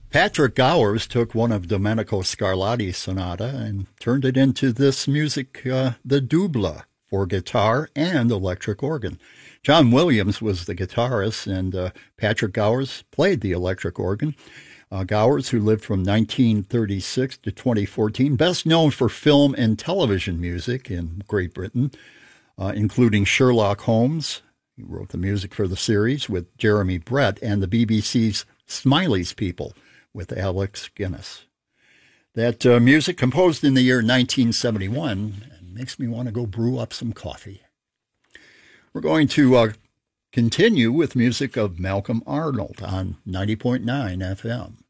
Patrick Gowers took one of Domenico Scarlatti's sonata and turned it into this music, the Dubla, for guitar and electric organ. John Williams was the guitarist, and Patrick Gowers played the electric organ. Gowers, who lived from 1936 to 2014, best known for film and television music in Great Britain, including Sherlock Holmes. He wrote the music for the series with Jeremy Brett, and the BBC's Smiley's People with Alex Guinness. That music, composed in the year 1971, makes me want to go brew up some coffee. We're going to continue with music of Malcolm Arnold on 90.9 FM.